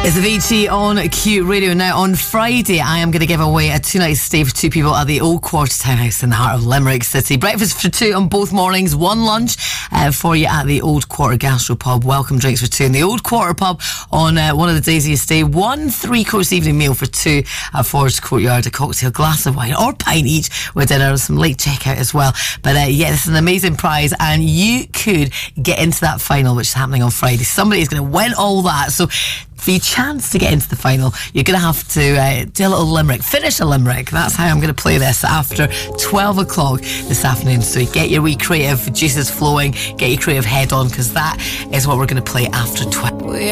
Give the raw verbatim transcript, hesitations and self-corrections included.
It's Avicii on Q Radio. Now, on Friday, I am going to give away a two-night stay for two people at the Old Quarter Townhouse in the heart of Limerick City. Breakfast for two on both mornings, one lunch uh, for you at the Old Quarter Gastropub. Welcome drinks for two in the Old Quarter Pub on uh, one of the days you stay. One three-course evening meal for two at Forest Courtyard. A cocktail, glass of wine or pint each with dinner. Some late checkout as well. But uh, yeah, this is an amazing prize and you could get into that final, which is happening on Friday. Somebody is going to win all that. So for your chance to get into the final, you're going to have to uh, do a little limerick, finish a limerick. That's how I'm going to play this after twelve o'clock this afternoon. So get your wee creative juices flowing, get your creative head on, because that is what we're going to play after twelve.